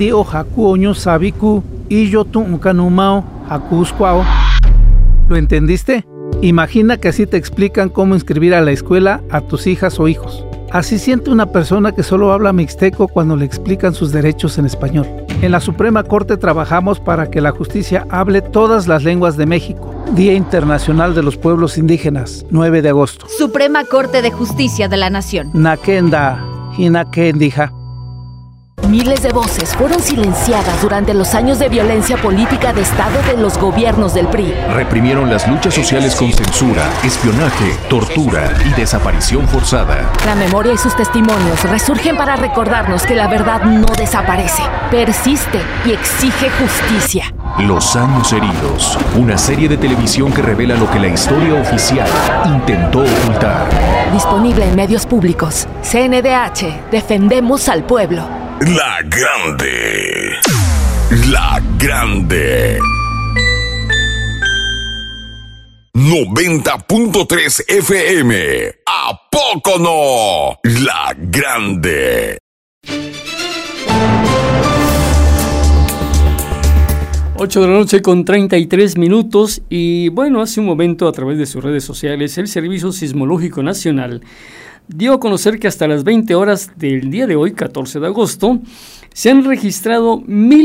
Indi o Haku Oño Sabiku y yo tu Uncanumao Hakusquao. ¿Lo entendiste? Imagina que así te explican cómo inscribir a la escuela a tus hijas o hijos. Así siente una persona que solo habla mixteco cuando le explican sus derechos en español. En la Suprema Corte trabajamos para que la justicia hable todas las lenguas de México. Día Internacional de los Pueblos Indígenas, 9 de agosto. Suprema Corte de Justicia de la Nación. Nakenda, Hinakendija. Miles de voces fueron silenciadas durante los años de violencia política de Estado de los gobiernos del PRI. Reprimieron las luchas sociales con censura, espionaje, tortura y desaparición forzada. La memoria y sus testimonios resurgen para recordarnos que la verdad no desaparece, persiste y exige justicia. Los años heridos, una serie de televisión que revela lo que la historia oficial intentó ocultar. Disponible en medios públicos. CNDH, defendemos al pueblo. La Grande. La Grande. 90.3 FM. ¿A poco no? La Grande. 8 de la noche con 33 minutos y bueno, hace un momento a través de sus redes sociales el Servicio Sismológico Nacional dio a conocer que hasta las 20 horas del día de hoy, 14 de agosto, se han registrado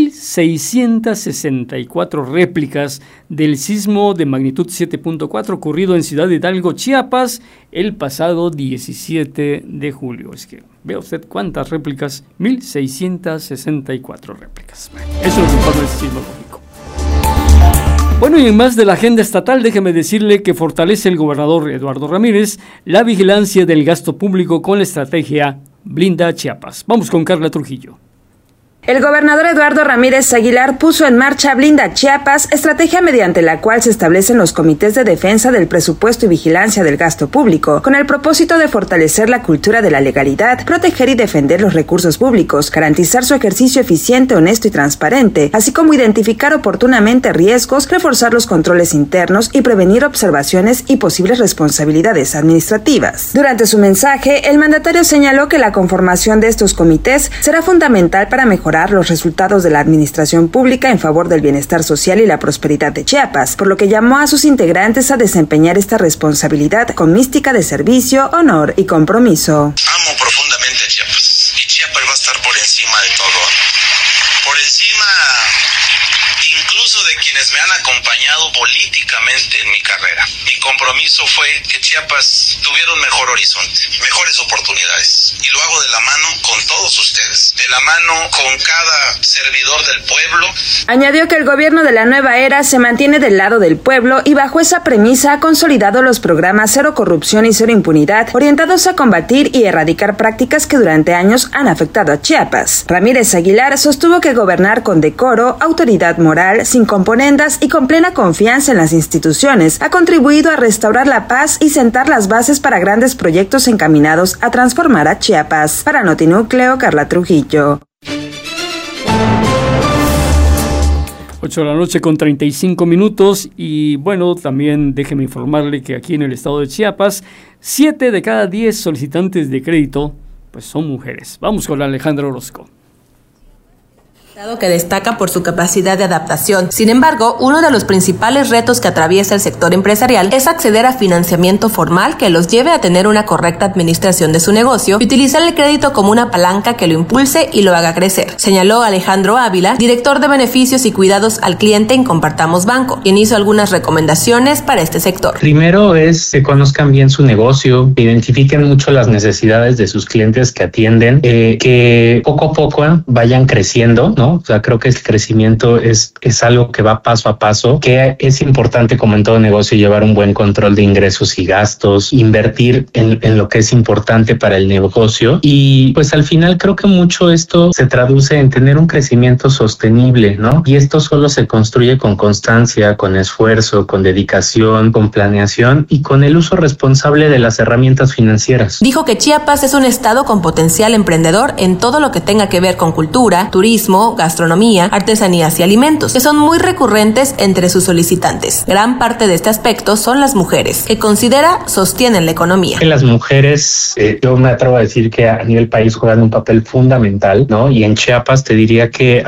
1,664 réplicas del sismo de magnitud 7.4 ocurrido en Ciudad Hidalgo, Chiapas, el pasado 17 de julio. Es que vea usted cuántas réplicas, 1,664 réplicas. Eso es lo que informa el sismológico. Bueno, y en más de la agenda estatal, déjeme decirle que fortalece el gobernador Eduardo Ramírez la vigilancia del gasto público con la estrategia Blinda Chiapas. Vamos con Carla Trujillo. El gobernador Eduardo Ramírez Aguilar puso en marcha Blinda Chiapas, estrategia mediante la cual se establecen los comités de defensa del presupuesto y vigilancia del gasto público, con el propósito de fortalecer la cultura de la legalidad, proteger y defender los recursos públicos, garantizar su ejercicio eficiente, honesto y transparente, así como identificar oportunamente riesgos, reforzar los controles internos y prevenir observaciones y posibles responsabilidades administrativas. Durante su mensaje, el mandatario señaló que la conformación de estos comités será fundamental para mejorar los resultados de la administración pública en favor del bienestar social y la prosperidad de Chiapas, por lo que llamó a sus integrantes a desempeñar esta responsabilidad con mística de servicio, honor y compromiso. Amo profundamente a Chiapas y Chiapas va a estar por encima de todo, por encima incluso de quienes me han acompañado políticamente en mi carrera. Mi compromiso fue que Chiapas tuviera un mejor horizonte, mejores oportunidades, y lo hago de la mano con todos ustedes, de la mano con cada servidor del pueblo. Añadió que el gobierno de la nueva era se mantiene del lado del pueblo y bajo esa premisa ha consolidado los programas Cero Corrupción y Cero Impunidad, orientados a combatir y erradicar prácticas que durante años han afectado a Chiapas. Ramírez Aguilar sostuvo que gobernar con decoro, autoridad moral, sin componendas y con plena confianza en las instituciones ha contribuido a restaurar la paz y sentar las bases para grandes proyectos encaminados a transformar a Chiapas. Para Notinúcleo, Carla Trujillo. 8 de la noche con 35 minutos y bueno, también déjeme informarle que aquí en el estado de Chiapas, 7 de cada 10 solicitantes de crédito pues son mujeres. Vamos con Alejandra Orozco. Que destaca por su capacidad de adaptación. Sin embargo, uno de los principales retos que atraviesa el sector empresarial es acceder a financiamiento formal que los lleve a tener una correcta administración de su negocio y utilizar el crédito como una palanca que lo impulse y lo haga crecer, señaló Alejandro Ávila, director de beneficios y cuidados al cliente en Compartamos Banco, quien hizo algunas recomendaciones para este sector. Primero es que conozcan bien su negocio, que identifiquen mucho las necesidades de sus clientes que atienden, que poco a poco vayan creciendo, ¿no? O sea, creo que el crecimiento es algo que va paso a paso, que es importante, como en todo negocio, llevar un buen control de ingresos y gastos, invertir en lo que es importante para el negocio y pues al final creo que mucho esto se traduce en tener un crecimiento sostenible, ¿no? Y esto solo se construye con constancia, con esfuerzo, con dedicación, con planeación y con el uso responsable de las herramientas financieras. Dijo que Chiapas es un estado con potencial emprendedor en todo lo que tenga que ver con cultura, turismo, gastronomía, artesanías y alimentos, que son muy recurrentes entre sus solicitantes. Gran parte de este aspecto son las mujeres, que considera sostienen la economía. Las mujeres, yo me atrevo a decir que a nivel país juegan un papel fundamental, ¿no? Y en Chiapas te diría que